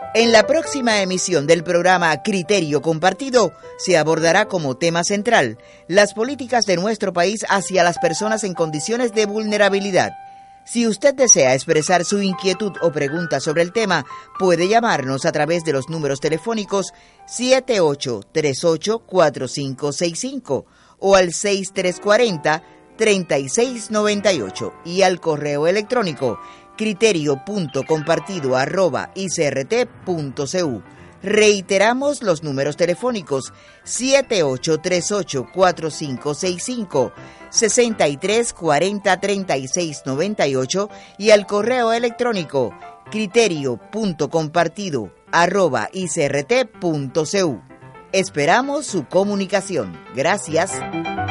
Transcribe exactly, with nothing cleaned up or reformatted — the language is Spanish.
En la próxima emisión del programa Criterio Compartido se abordará como tema central las políticas de nuestro país hacia las personas en condiciones de vulnerabilidad. Si usted desea expresar su inquietud o pregunta sobre el tema, puede llamarnos a través de los números telefónicos siete ocho tres ocho cuatro cinco seis cinco o al seis tres cuatro cero tres seis nueve ocho y al correo electrónico criterio punto compartido arroba i c r t punto c u. Reiteramos los números telefónicos siete ocho tres ocho cuatro cinco seis cinco, seis tres cuatro cero tres seis nueve ocho y al correo electrónico criterio punto compartido arroba i c r t punto c u. Esperamos su comunicación. Gracias.